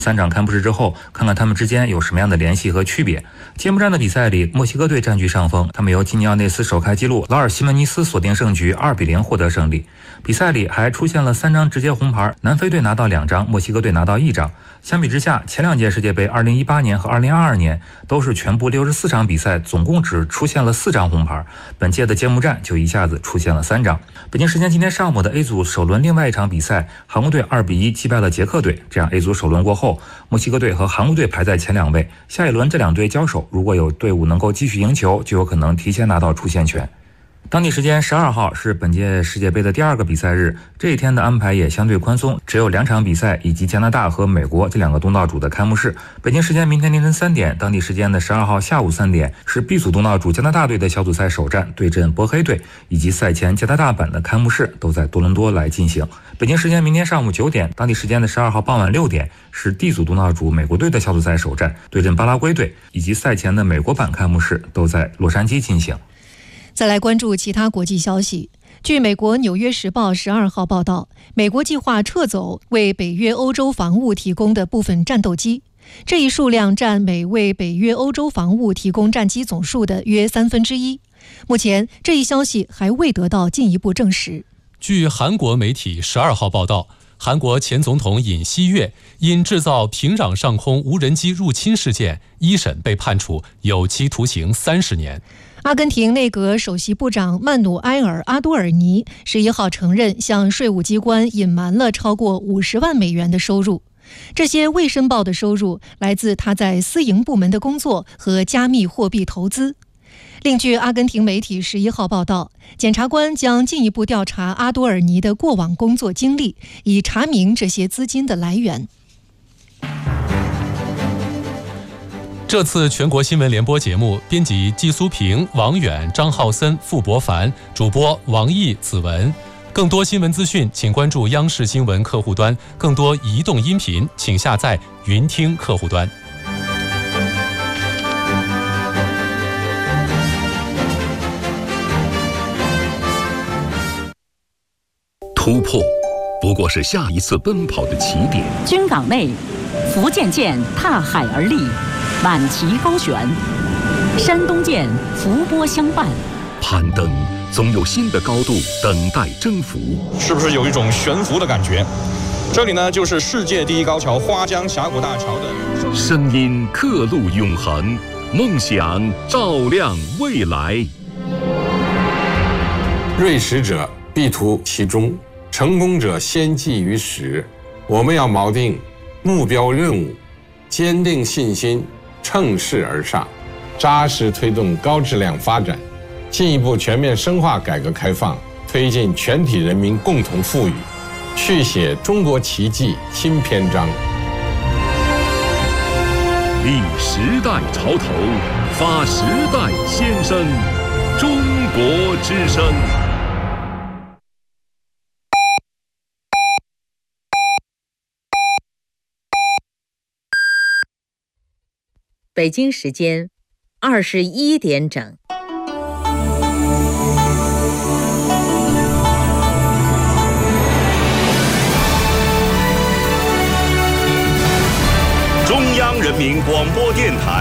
3场开幕式之后，看看他们之间有什么样的联系和区别。揭幕战的比赛里，墨西哥队占据上风，他们由基尼奥内斯首开纪录，劳尔西门尼斯锁定胜局，2-0获得胜利。比赛里还出现了3张直接红牌，南非队拿到2张，墨西哥队拿到1张。相比之下，前2届世界杯2018年和2022年都是全部64场比赛，总共只出现了4张红牌，本届的揭幕战就一下子出现了3张。北京时间今天上午的 A 组首轮另外一场比赛，韩国队2-1击败了捷克队，这样 A 组首轮过后，墨西哥队和韩国队排在前2位，下一轮这2队交手，如果有队伍能够继续赢球，就有可能提前拿到出线权。当地时间12号是本届世界杯的第2个比赛日，这一天的安排也相对宽松，只有2场比赛以及加拿大和美国这2个东道主的开幕式。北京时间明天凌晨3点，当地时间的12号下午3点是 B 组东道主加拿大队的小组赛首战对阵波黑队，以及赛前加拿大版的开幕式都在多伦多来进行。北京时间明天上午9点，当地时间的12号傍晚6点是 D 组东道主美国队的小组赛首战对阵巴拉圭队，以及赛前的美国版开幕式都在洛杉矶进行。 再来关注其他国际消息。据美国《纽约时报》12号报道，美国计划撤走为北约欧洲防务提供的部分战斗机，这一数量占美为北约欧洲防务提供战机总数的约1/3。目前，这一消息还未得到进一步证实。 据韩国媒体12号报道，韩国前总统尹锡悦因制造平壤上空无人机入侵事件，一审被判处有期徒刑30年。 阿根廷内阁首席部长曼努埃尔·阿多尔尼11号承认向税务机关隐瞒了超过50万美元的收入，这些未申报的收入来自他在私营部门的工作和加密货币投资。另据阿根廷媒体11号报道，检察官将进一步调查阿多尔尼的过往工作经历，以查明这些资金的来源。 这次全国新闻联播节目，编辑季苏平、王远、张浩森、傅博凡，主播王毅、子文。更多新闻资讯，请关注央视新闻客户端；更多移动音频，请下载云听客户端。 突破不过是下一次奔跑的起点。 军港内，福建舰踏海而立，满旗高悬；山东舰伏波相伴。 攀登总有新的高度等待征服， 是不是有一种悬浮的感觉？这里呢，就是世界第一高桥花江峡谷大桥的声音刻录永恒，梦想照亮未来。 锐识者必图其中，成功者先记于始。我们要锚定目标任务，坚定信心，乘势而上，扎实推动高质量发展，进一步全面深化改革开放，推进全体人民共同富裕，续写中国奇迹新篇章。 立时代潮头，发时代先声，中国之声。 北京时间21点整。 中央人民广播电台